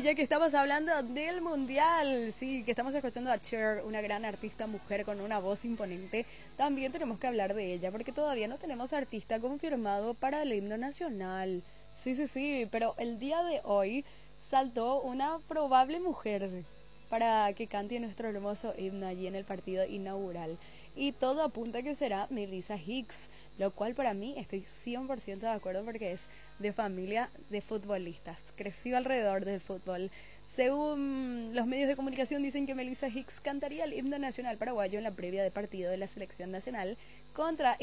Ya que estamos hablando del mundial, sí, que estamos escuchando a Cher, una gran artista mujer con una voz imponente, también tenemos que hablar de ella, porque todavía no tenemos artista confirmado para el himno nacional. Sí, pero el día de hoy saltó una probable mujer para que cante nuestro hermoso himno allí en el partido inaugural. Y todo apunta a que será Melissa Hicks, lo cual para mí estoy 100% de acuerdo porque es de familia de futbolistas, creció alrededor del fútbol. Según los medios de comunicación dicen que Melissa Hicks cantaría el himno nacional paraguayo en la previa de partido de la selección nacional contra